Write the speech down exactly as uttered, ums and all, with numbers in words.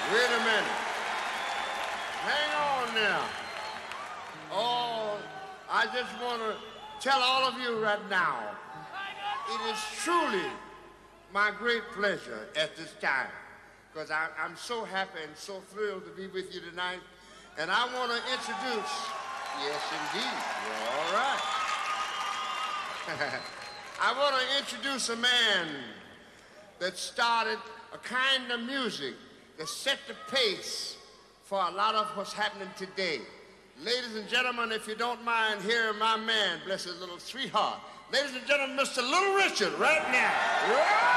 Wait a minute. Hang on now. Oh, I just want to tell all of you right now, it is truly my great pleasure at this time, because I'm so happy and so thrilled to be with you tonight. And I want to introduce, yes indeed, you're all right. I want to introduce a man that started a kind of music that set the pace for a lot of what's happening today. Ladies and gentlemen, if you don't mind hearing my man, bless his little sweetheart. Ladies and gentlemen, Mister Little Richard, right now.